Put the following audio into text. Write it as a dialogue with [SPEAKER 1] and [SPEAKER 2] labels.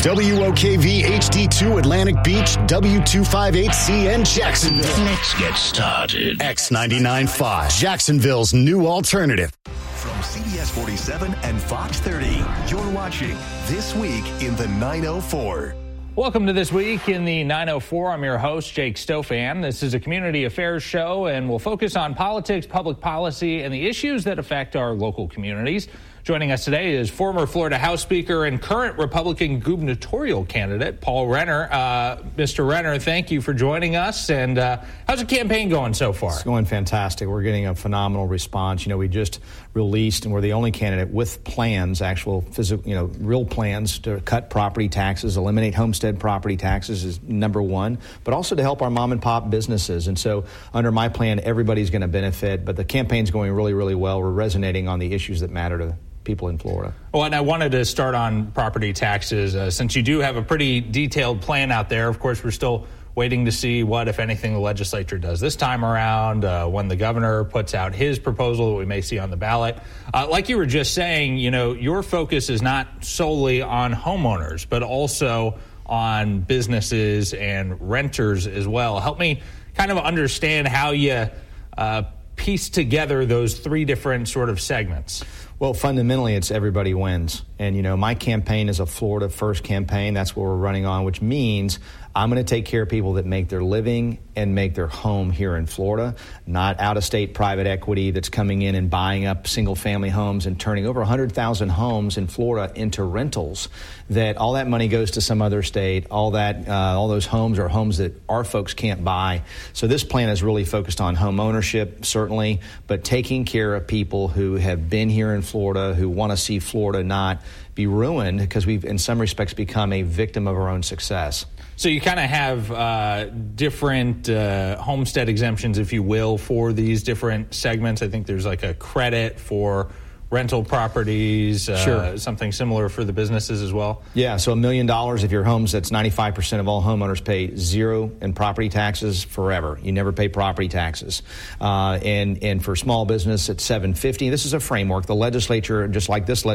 [SPEAKER 1] WOKV HD2 Atlantic Beach, W258CN Jacksonville.
[SPEAKER 2] Let's get started.
[SPEAKER 1] X99.5, Jacksonville's new alternative.
[SPEAKER 3] From CBS 47 and Fox 30, you're watching This Week in the 904.
[SPEAKER 4] Welcome to This Week in the 904. I'm your host, Jake Stofan. This is a community affairs show, and we'll focus on politics, public policy, and the issues that affect our local communities. Joining us today is former Florida House Speaker and current Republican gubernatorial candidate, Paul Renner. Mr. Renner, thank you for joining us. And how's the campaign going so far?
[SPEAKER 5] It's going fantastic. We're getting a phenomenal response. We just released, and we're the only candidate with plans, actual physical, real plans to cut property taxes, eliminate homestead property taxes is number one, but also to help our mom and pop businesses. And so under my plan, everybody's going to benefit, but the campaign's going really, really well. We're resonating on the issues that matter to people in Florida.
[SPEAKER 4] Well, and I wanted to start on property taxes. Since you do have a pretty detailed plan out there, of course, we're still waiting to see what, if anything, the legislature does this time around, when the governor puts out his proposal that we may see on the ballot. Like you were just saying, your focus is not solely on homeowners, but also on businesses and renters as well. Help me kind of understand how you piece together those three different sort of segments.
[SPEAKER 5] Well, fundamentally, it's everybody wins. And, my campaign is a Florida First campaign. That's what we're running on, which means I'm going to take care of people that make their living and make their home here in Florida, not out-of-state private equity that's coming in and buying up single-family homes and turning over 100,000 homes in Florida into rentals, that all that money goes to some other state, all those homes are homes that our folks can't buy. So this plan is really focused on home ownership, certainly, but taking care of people who have been here in Florida, who want to see Florida not be ruined because we've, in some respects, become a victim of our own success.
[SPEAKER 4] So you kind of have different homestead exemptions, if you will, for these different segments. I think there's like a credit for rental properties,
[SPEAKER 5] sure.
[SPEAKER 4] Something similar for the businesses as well.
[SPEAKER 5] Yeah, so $1 million if your homes, that's 95% of all homeowners pay zero in property taxes forever. You never pay property taxes. And for small business, it's $750. This is a framework. The legislature, just like this